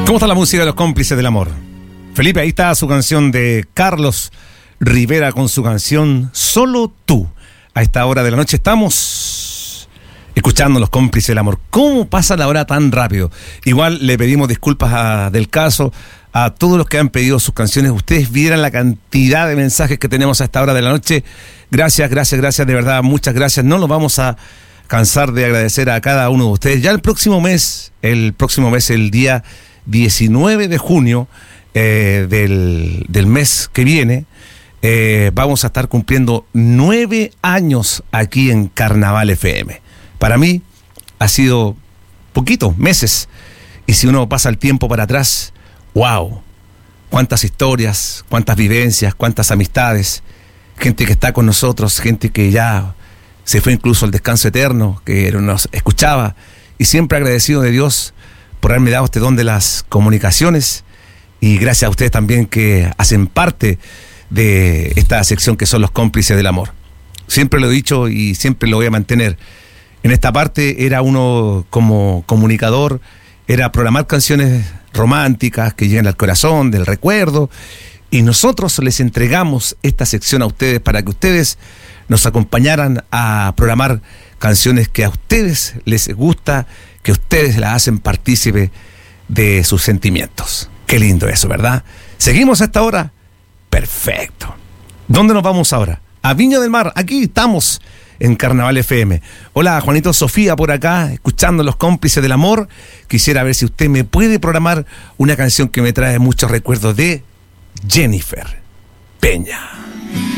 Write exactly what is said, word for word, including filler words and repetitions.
¿Cómo está la música de los cómplices del amor? Felipe, ahí está su canción de Carlos Rivera con su canción Solo Tú. A esta hora de la noche estamos escuchando los cómplices del amor. ¿Cómo pasa la hora tan rápido? Igual le pedimos disculpas a Del Caso, a todos los que han pedido sus canciones. Ustedes vieran la cantidad de mensajes que tenemos a esta hora de la noche. Gracias, gracias, gracias, de verdad, muchas gracias. No los vamos a cansar de agradecer a cada uno de ustedes. Ya el próximo mes, el próximo mes, el día diecinueve de junio eh, del, del mes que viene, eh, vamos a estar cumpliendo nueve años aquí en Carnaval F M. Para mí ha sido poquito, meses, y si uno pasa el tiempo para atrás, wow, cuántas historias, cuántas vivencias, cuántas amistades, gente que está con nosotros, gente que ya se fue incluso al descanso eterno, que nos escuchaba, y siempre agradecido de Dios por haberme dado este don de las comunicaciones, y gracias a ustedes también que hacen parte de esta sección que son los cómplices del amor. Siempre lo he dicho y siempre lo voy a mantener. En esta parte era uno como comunicador, era programar canciones románticas que lleguen al corazón, del recuerdo, y nosotros les entregamos esta sección a ustedes para que ustedes nos acompañaran a programar canciones que a ustedes les gusta, que ustedes la hacen partícipe de sus sentimientos. Qué lindo eso, ¿verdad? ¿Seguimos a esta hora? Perfecto. ¿Dónde nos vamos ahora? A Viña del Mar. Aquí estamos en Carnaval F M. Hola, Juanito, Sofía por acá, escuchando los cómplices del amor. Quisiera ver si usted me puede programar una canción que me trae muchos recuerdos de Jennifer Peña.